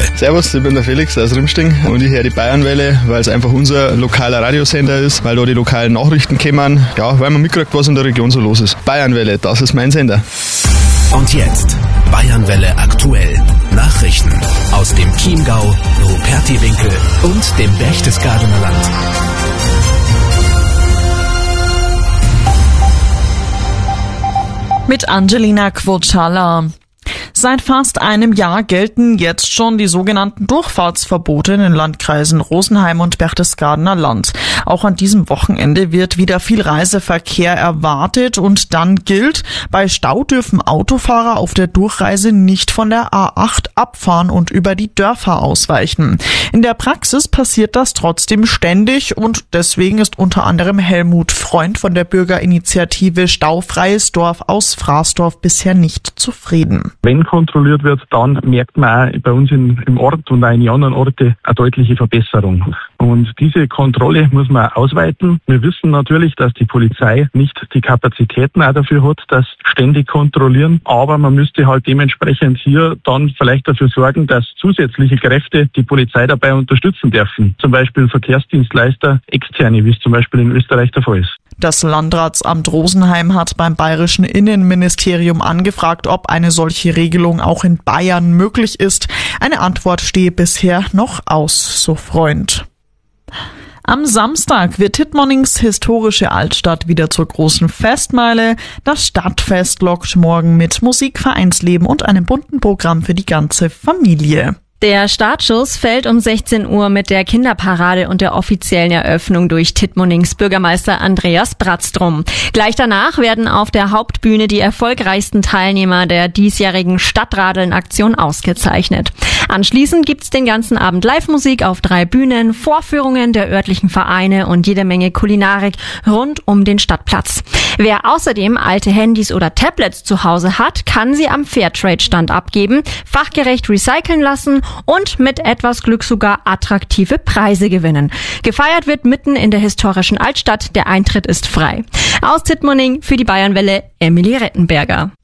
Servus, ich bin der Felix aus Rimsting und ich höre die Bayernwelle, weil es einfach unser lokaler Radiosender ist, weil da die lokalen Nachrichten kommen, ja, weil man mitkriegt, was in der Region so los ist. Bayernwelle, das ist mein Sender. Und jetzt Bayernwelle aktuell. Nachrichten aus dem Chiemgau, Rupertiwinkel und dem Berchtesgadener Land. Mit Angelina Quocala. Seit fast einem Jahr gelten jetzt schon die sogenannten Durchfahrtsverbote in den Landkreisen Rosenheim und Berchtesgadener Land. Auch an diesem Wochenende wird wieder viel Reiseverkehr erwartet und dann gilt, bei Stau dürfen Autofahrer auf der Durchreise nicht von der A8 abfahren und über die Dörfer ausweichen. In der Praxis passiert das trotzdem ständig und deswegen ist unter anderem Helmut Freund von der Bürgerinitiative Staufreies Dorf aus Fraßdorf bisher nicht zufrieden. Wenn kontrolliert wird, dann merkt man auch bei uns im Ort und auch in anderen Orten eine deutliche Verbesserung. Und diese Kontrolle muss man ausweiten. Wir wissen natürlich, dass die Polizei nicht die Kapazitäten auch dafür hat, das ständig kontrollieren. Aber man müsste halt dementsprechend hier dann vielleicht dafür sorgen, dass zusätzliche Kräfte die Polizei dabei unterstützen dürfen. Zum Beispiel Verkehrsdienstleister, externe, wie es zum Beispiel in Österreich der Fall ist. Das Landratsamt Rosenheim hat beim bayerischen Innenministerium angefragt, ob eine solche Regelung auch in Bayern möglich ist. Eine Antwort stehe bisher noch aus, so Freund. Am Samstag wird Tittmonnings historische Altstadt wieder zur großen Festmeile. Das Stadtfest lockt morgen mit Musik, Vereinsleben und einem bunten Programm für die ganze Familie. Der Startschuss fällt um 16 Uhr mit der Kinderparade und der offiziellen Eröffnung durch Tittmonnings Bürgermeister Andreas Bratztrum. Gleich danach werden auf der Hauptbühne die erfolgreichsten Teilnehmer der diesjährigen Stadtradeln-Aktion ausgezeichnet. Anschließend gibt's den ganzen Abend Live-Musik auf 3 Bühnen, Vorführungen der örtlichen Vereine und jede Menge Kulinarik rund um den Stadtplatz. Wer außerdem alte Handys oder Tablets zu Hause hat, kann sie am Fairtrade-Stand abgeben, fachgerecht recyceln lassen und mit etwas Glück sogar attraktive Preise gewinnen. Gefeiert wird mitten in der historischen Altstadt. Der Eintritt ist frei. Aus Tittmonning für die Bayernwelle, Emily Rettenberger.